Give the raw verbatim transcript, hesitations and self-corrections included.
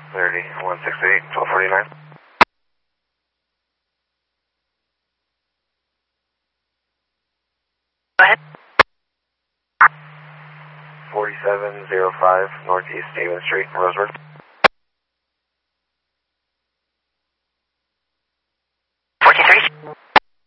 thirty, one sixty-eight, twelve forty-nine. Go ahead. forty-seven oh five Northeast Stevens Street, Roseburg.